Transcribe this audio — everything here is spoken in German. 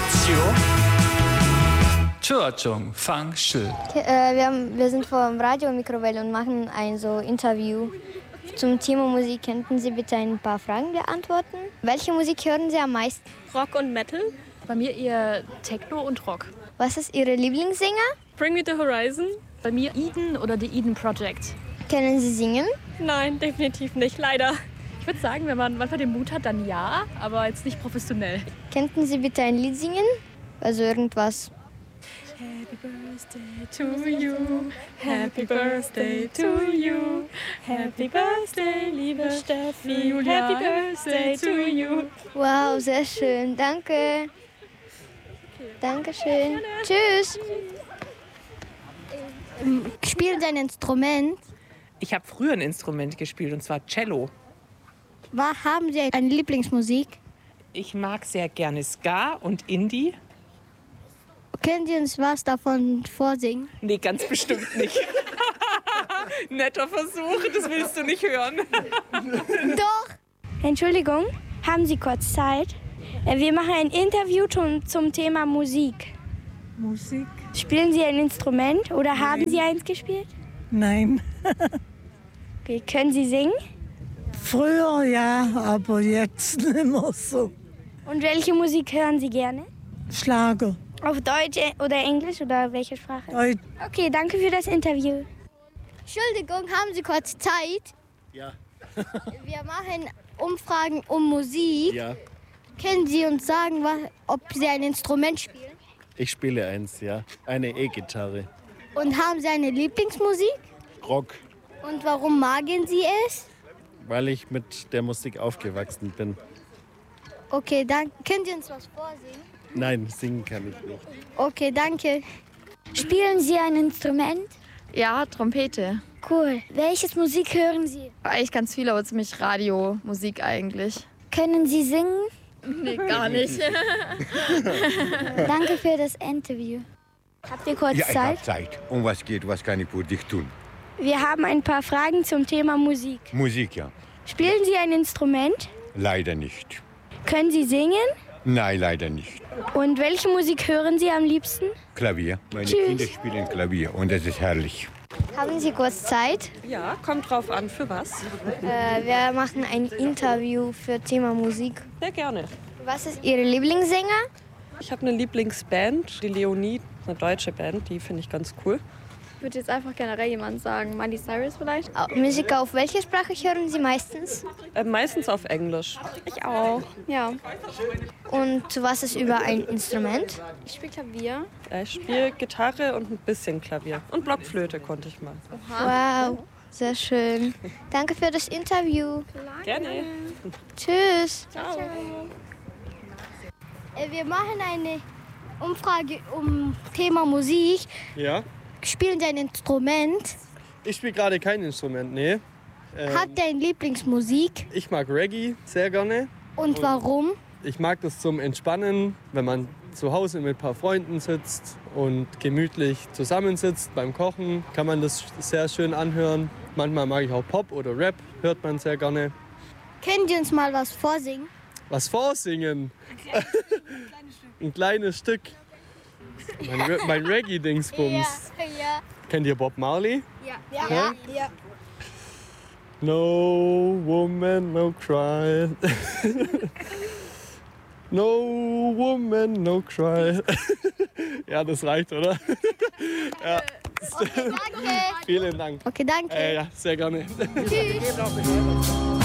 Wir sind vor dem Radio und Mikrowelle und machen ein so Interview zum Thema Musik. Könnten Sie bitte ein paar Fragen beantworten? Welche Musik hören Sie am meisten? Rock und Metal. Bei mir eher Techno und Rock. Was ist Ihre Lieblingssänger? Bring Me the Horizon. Bei mir Eden oder The Eden Project. Können Sie singen? Nein, definitiv nicht, leider. Ich würde sagen, wenn man manchmal den Mut hat, dann ja, aber jetzt nicht professionell. Könnten Sie bitte ein Lied singen? Also irgendwas. Happy birthday to you, happy birthday to you, happy birthday, liebe Steffi, happy birthday to you. Wow, sehr schön, danke. Dankeschön. Tschüss. Spielen Sie ein Instrument? Ich habe früher ein Instrument gespielt, und zwar Cello. Haben Sie eine Lieblingsmusik? Ich mag sehr gerne Ska und Indie. Können Sie uns was davon vorsingen? Nee, ganz bestimmt nicht. Netter Versuch, das willst du nicht hören. Doch. Entschuldigung, haben Sie kurz Zeit? Wir machen ein Interview zum Thema Musik. Musik? Spielen Sie ein Instrument oder haben Sie eins gespielt? Nein. Okay, können Sie singen? Früher ja, aber jetzt nicht mehr so. Und welche Musik hören Sie gerne? Schlager. Auf Deutsch oder Englisch oder welche Sprache? Deutsch. Okay, danke für das Interview. Entschuldigung, haben Sie kurz Zeit? Ja. Wir machen Umfragen um Musik. Ja. Können Sie uns sagen, ob Sie ein Instrument spielen? Ich spiele eins, ja. Eine E-Gitarre. Und haben Sie eine Lieblingsmusik? Rock, Und warum magen Sie es? weil ich mit der Musik aufgewachsen bin. Okay, dann können Sie uns was vorsingen? Nein, singen kann ich nicht. Okay, danke. Spielen Sie ein Instrument? Ja, Trompete. Cool. Welches Musik hören Sie? Eigentlich ganz viel, aber ziemlich Radiomusik eigentlich. Können Sie singen? Nee, gar nicht. Danke für das Interview. Habt ihr kurz Ja, ich Zeit? habe Zeit. Um was geht, was kann ich für dich tun? Wir haben ein paar Fragen zum Thema Musik. Musik, ja. Spielen Sie ein Instrument? Leider nicht. Können Sie singen? Nein, leider nicht. Und welche Musik hören Sie am liebsten? Klavier. Meine Tschüss. Kinder spielen Klavier und das ist herrlich. Haben Sie kurz Zeit? Ja, kommt drauf an, für was? Wir machen ein Interview für Thema Musik. Sehr gerne. Was ist Ihre Lieblingssänger? Ich habe eine Lieblingsband, die Leonie, eine deutsche Band, die finde ich ganz cool. Ich würde jetzt einfach generell jemand sagen, Miley Cyrus vielleicht. Musik auf welche Sprache hören Sie meistens? Meistens auf Englisch. Ich auch, ja. Und was ist über ein Instrument? Ich spiele Klavier. Ich spiele Gitarre und ein bisschen Klavier. Und Blockflöte konnte ich mal. Wow, sehr schön. Danke für das Interview. Gerne. Tschüss. Ciao. Wir machen eine Umfrage um Thema Musik. Ja, Spielen Sie ein Instrument? ich spiele gerade kein Instrument, nee. Habt ihr eine Lieblingsmusik? Ich mag Reggae sehr gerne. Und warum? Ich mag das zum Entspannen, wenn man zu Hause mit ein paar Freunden sitzt und gemütlich zusammensitzt beim Kochen, kann man das sehr schön anhören. Manchmal mag ich auch Pop oder Rap, hört man sehr gerne. Können Sie uns mal was vorsingen? Was vorsingen? Ein kleines Stück. Mein Reggae-Dingsbums. Ja. Kennt ihr Bob Marley? Ja. No woman, no cry. No woman, no cry. Ja, das reicht, oder? Ja. Okay, danke. Vielen Dank. Okay, danke. Ja, sehr gerne. Tschüss.